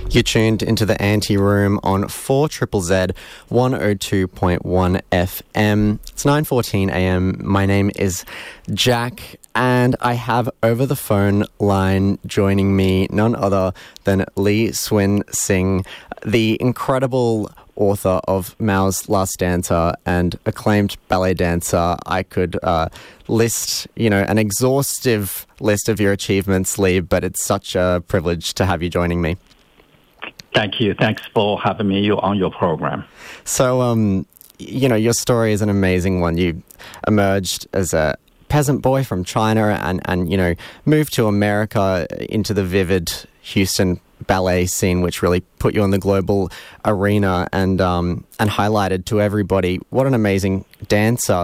You're tuned into the Anti-Room on 4ZZZ 102.1 FM. It's 9:14am. My name is Jack, and I have over the phone line joining me none other than Lee Swin Singh, the incredible author of Mao's Last Dancer and acclaimed ballet dancer. I could list, an exhaustive list of your achievements, Lee, but it's such a privilege to have you joining me. Thank you. Thanks for having me on your program. So, your story is an amazing one. You emerged as a peasant boy from China and moved to America into the vivid Houston ballet scene, which really put you on the global arena and highlighted to everybody what an amazing dancer